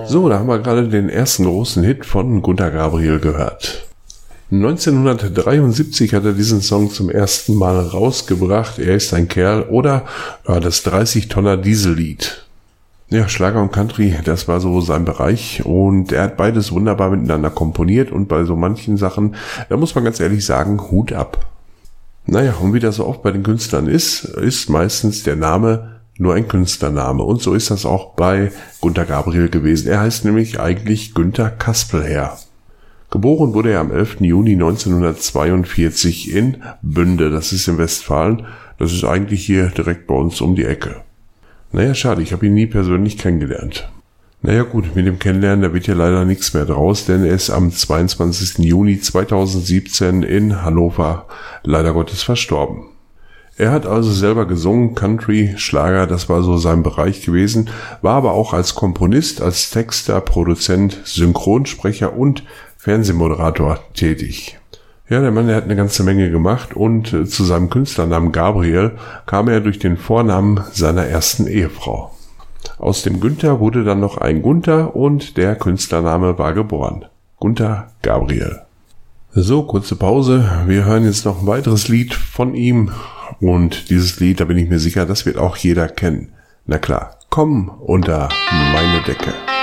So, da haben wir gerade den ersten großen Hit von Gunter Gabriel gehört. 1973 hat er diesen Song zum ersten Mal rausgebracht. Er ist ein Kerl oder das 30-Tonner Diesellied. Ja, Schlager und Country, das war so sein Bereich und er hat beides wunderbar miteinander komponiert und bei so manchen Sachen, da muss man ganz ehrlich sagen, Hut ab. Naja, und wie das so oft bei den Künstlern ist meistens der Name nur ein Künstlername und so ist das auch bei Gunter Gabriel gewesen. Er heißt nämlich eigentlich Günter Kaspelherr. Geboren wurde er am 11. Juni 1942 in Bünde, das ist in Westfalen, das ist eigentlich hier direkt bei uns um die Ecke. Naja, schade, ich habe ihn nie persönlich kennengelernt. Naja gut, mit dem Kennenlernen, da wird ja leider nichts mehr draus, denn er ist am 22. Juni 2017 in Hannover leider Gottes verstorben. Er hat also selber gesungen, Country, Schlager, das war so sein Bereich gewesen, war aber auch als Komponist, als Texter, Produzent, Synchronsprecher und Fernsehmoderator tätig. Ja, der Mann, der hat eine ganze Menge gemacht und zu seinem Künstlernamen Gabriel kam er durch den Vornamen seiner ersten Ehefrau. Aus dem Günther wurde dann noch ein Gunther und der Künstlername war geboren. Gunter Gabriel. So, kurze Pause. Wir hören jetzt noch ein weiteres Lied von ihm und dieses Lied, da bin ich mir sicher, das wird auch jeder kennen. Na klar, komm unter meine Decke.